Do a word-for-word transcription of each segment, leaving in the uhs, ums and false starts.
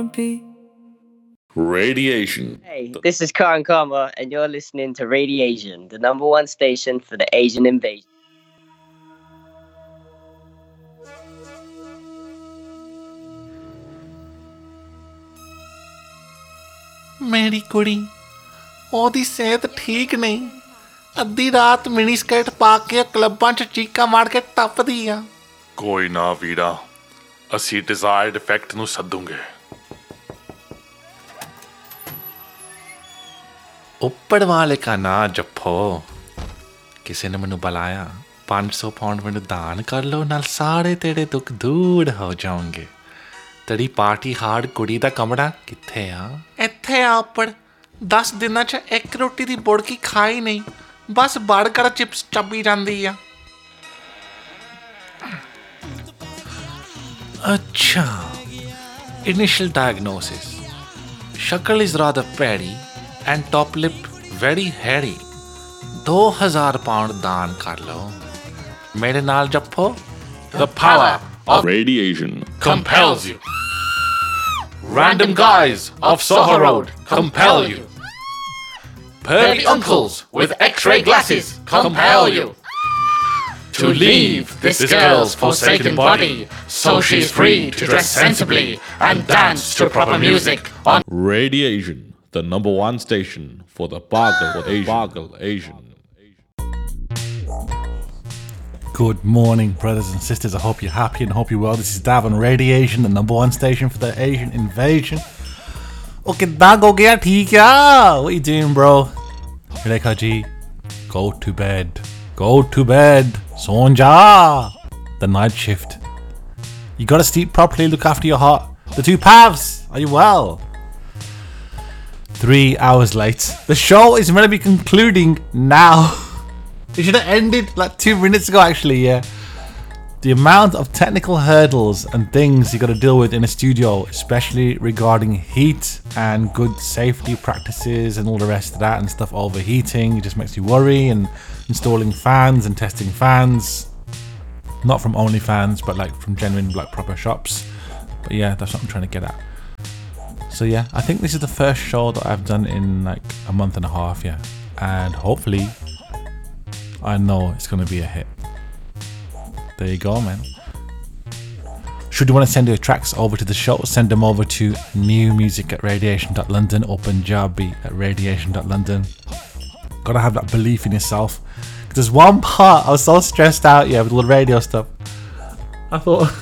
Radiation. Hey, this is Karan Karma, and you're listening to Radiation, the number one station for the Asian invasion. ਮੇਰੀ ਕੁੜੀ ਉਹਦੀ ਸਿਹਤ ਠੀਕ ਨਹੀਂ ਅੱਧੀ ਰਾਤ ਮਿਨੀ ਸਕਰਟ ਪਾ ਕੇ ਕਲੱਬਾਂ 'ਚ ਚੀਕਾਂ ਮਾਰ ਕੇ ਟੱਪਦੀ ਆ ਕੋਈ ਨਾ ਵੀਰਾ ਅਸੀਂ ਡਿਜ਼ਾਇਰਡ ਇਫੈਕਟ ਨੂੰ ਸੱਦੂਗੇ ਉੱਪਰ ਵਾਲੇ ਕਾ ਨਾ ਜੱਫੋ ਕਿਸੇ ਨੇ ਮੈਨੂੰ ਬੁਲਾਇਆ ਪੰਜ ਸੌ ਪਾਉਂਡ ਮੈਨੂੰ ਦਾਨ ਕਰ ਲਓ ਨਾਲ ਸਾਰੇ ਤੇਰੇ ਦੁੱਖ ਦੂਰ ਹੋ ਜਾਣਗੇ ਤੇਰੀ ਪਾਰਟੀ ਹਾਰਡ ਕੁੜੀ ਦਾ ਕਮਰਾ ਕਿੱਥੇ ਆ ਇੱਥੇ ਆ ਉੱਪਰ ਦਸ ਦਿਨਾਂ 'ਚ ਇੱਕ ਰੋਟੀ ਦੀ ਬੁੜਕੀ ਖਾਈ ਨਹੀਂ ਬਸ ਬਰਗਰ ਚਿਪਸ ਚੱਬੀ ਜਾਂਦੀ ਆ ਅੱਛਾ ਇਨੀਸ਼ੀਅਲ ਡਾਇਗਨੋਸਿਸ ਸ਼ਕਲ ਇਜ਼ ਰਾਦਰ ਪੈਰੀ and top lip very hairy ਦੋ ਹਜ਼ਾਰ ਪਾਉਂਡ ਦਾਨ ਕਰ ਲਓ ਮੇਰੇ ਨਾਲ ਜੱਫੋ The power of radiation compels you. Random guys of Soho Road compel you. Pearly uncles with x-ray glasses compel you. To leave this girl's forsaken body so she's free to dress sensibly and dance to proper music on Radiation, the number one station for the Bagal Asian. Bagal Asian. Good morning, brothers and sisters. I hope you're happy and hope you're well. This is Dav on Radiation, the number one station for the Asian invasion. Okay, that go get theek ya. What you doing, bro? Rekha ji, go to bed. Go to bed. Sonja. The night shift. You gotta sleep properly, look after your heart. The two paths. Are you well? Three hours late. The show is meant to be concluding now. It should have ended like two minutes ago, actually, yeah. The amount of technical hurdles and things you got to deal with in a studio, especially regarding heat and good safety practices and all the rest of that and stuff, overheating, it just makes you worry, and installing fans and testing fans. Not from OnlyFans, but like from genuine, like proper shops. But yeah, that's what I'm trying to get at. So yeah, I think this is the first show that I've done in like a month and a half, yeah. And hopefully, I know it's going to be a hit. There you go, man. Should you want to send your tracks over to the show, send them over to new music at radiation dot london or Punjabi at radiation dot london. Gotta have that belief in yourself. There's one part I was so stressed out, yeah, with all the radio stuff. I thought,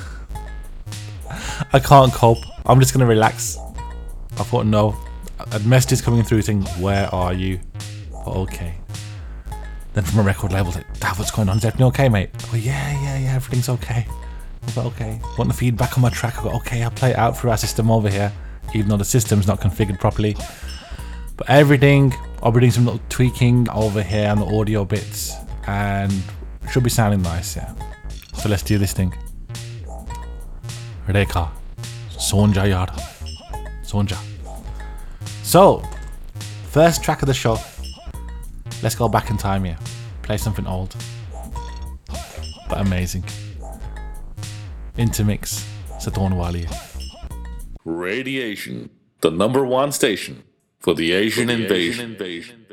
I can't cope. I'm just going to relax. I thought, no. A message is coming through saying, where are you? But okay. Then from a record label, like, Dav, what's going on? Is everything okay, mate? I go, yeah, yeah, yeah, everything's okay. I go, okay. Want the feedback on my track? I go, okay, I'll play it out through our system over here, even though the system's not configured properly. But everything, I'll be doing some little tweaking over here on the audio bits, and should be sounding nice, yeah. So let's do this thing. Rekha. Sonja yaar. Sonja. So, first track of the show. Let's go back in time here. Play something old, but amazing. Intermix, Saturn Waliya. Radiation, the number one station for the Asian, for the invasion. Asian invasion.